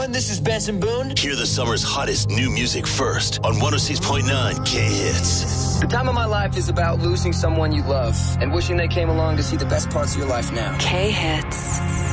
everyone. This is Benson Boone. Hear the summer's hottest new music first on 106.9 K-Hits. The time of my life is about losing someone you love and wishing they came along to see the best parts of your life now. K-Hits.